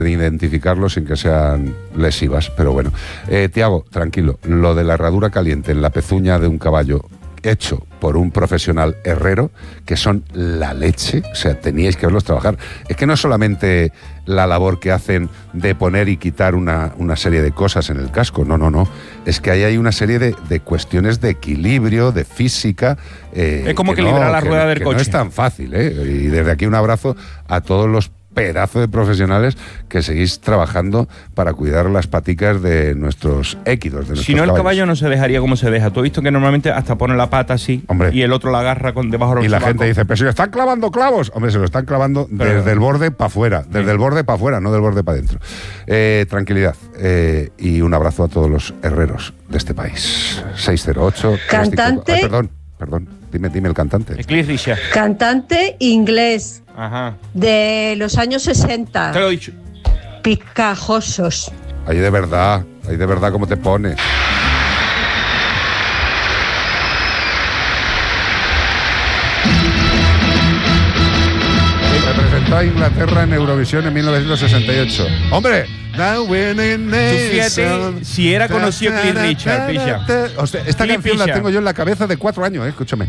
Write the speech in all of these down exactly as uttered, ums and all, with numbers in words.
de identificarlo sin que sean lesivas, pero bueno. Eh, Tiago, tranquilo, lo de la herradura caliente en la pezuña de un caballo hecho por un profesional herrero, que son la leche, o sea, teníais que verlos trabajar. Es que no es solamente la labor que hacen de poner y quitar una, una serie de cosas en el casco, no, no, no, es que ahí hay una serie de, de cuestiones de equilibrio, de física. Eh, es como que equilibrar no, la rueda que, del que coche. No es tan fácil, ¿eh? Y desde aquí un abrazo a todos los pedazo de profesionales que seguís trabajando para cuidar las paticas de nuestros équidos, de nuestros Si no, el caballos. caballo no se dejaría como se deja. Tú has visto que normalmente hasta pone la pata así. Hombre. Y el otro la agarra con debajo de los Y la sobacos. gente dice, pero si le están clavando clavos. Hombre, se lo están clavando Pero, desde el borde para afuera, desde sí. el borde para afuera, no del borde para adentro. Eh, tranquilidad eh, y un abrazo a todos los herreros de este país. seis cero ocho Cantante. Ay, perdón, perdón, dime, dime el cantante. Es Cliff Richard. Cantante inglés Ajá. de los años sesenta. Te lo he dicho. Picajosos. Ahí de verdad, ahí de verdad cómo te pone. Representó a Inglaterra en Eurovisión en mil novecientos sesenta y ocho. ¡Hombre! Tú fíjate si era conocido Cliff Richard, pilla. O sea, esta Cliff canción la Richard. tengo yo en la cabeza de cuatro años, eh, escúchame.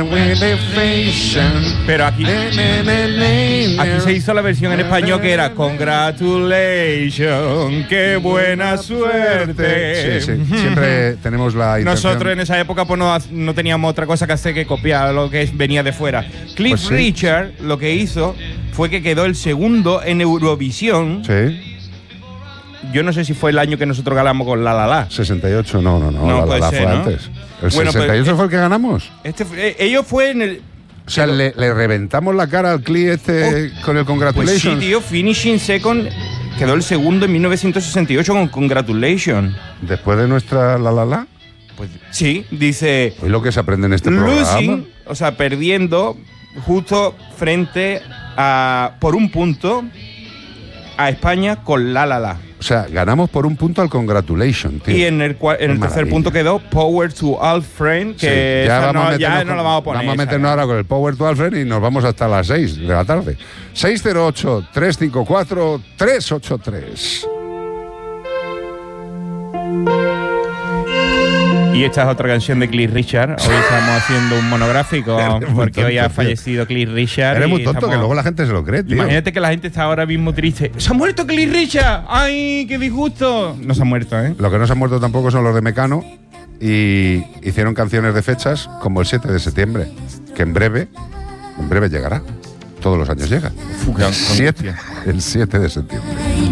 Pero aquí, aquí se hizo la versión en español que era Congratulations, qué buena suerte. Sí, sí, siempre tenemos la intención. Nosotros en esa época pues no, no teníamos otra cosa que hacer que copiar lo que venía de fuera. Cliff Pues sí. Richard lo que hizo fue que quedó el segundo en Eurovisión. Sí, Yo no sé si fue el año que nosotros ganamos con La La La. sesenta y ocho, no, no, no, No, la, puede la ser, fue ¿no? antes. ¿El Bueno, sesenta y ocho pues, fue el que ganamos? Este, fue- eh, ellos fue en el... O sea, le, le reventamos la cara al Cli este con el Pues sí, Congratulations. tío, finishing second, quedó el segundo en mil novecientos sesenta y ocho con Congratulations. Después de nuestra la la la. Pues sí, dice Hoy lo que se aprende en este programa. losing, o sea, perdiendo justo frente a, por un punto, a España con La La La. O sea, ganamos por un punto al Congratulations, tío. Y en el, cua- en el tercer Maravilla. punto quedó Power to All Friend, Sí, que ya esa vamos, a no, ya meternos no con- la vamos a poner. vamos a esa, meternos ¿no? ahora con el Power to Alfred y nos vamos hasta las seis de la tarde. seis cero ocho, tres cinco cuatro, tres ocho tres. Y esta es otra canción de Cliff Richard. Hoy estamos haciendo un monográfico Eres muy porque hoy tonto, ha tío. fallecido Cliff Richard. Eres y muy tonto, estamos- que luego la gente se lo cree, tío. Imagínate que la gente está ahora mismo triste. ¡Se ha muerto Cliff Richard! ¡Ay, qué disgusto! No se ha muerto, ¿eh? Lo que no se han muerto tampoco son los de Mecano y hicieron canciones de fechas como el siete de septiembre, que en breve, en breve llegará. Todos los años llega. Fuga, Siete- el siete de septiembre.